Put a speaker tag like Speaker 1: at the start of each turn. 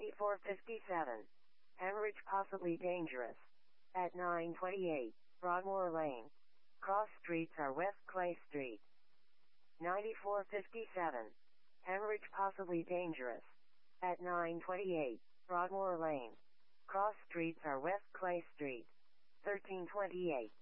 Speaker 1: 9457. Hemorrhage possibly dangerous. At 928, Broadmoor Lane. Cross streets are West Clay Street. 9457. Hemorrhage possibly dangerous. At 928, Broadmoor Lane. Cross streets are West Clay Street. 1328.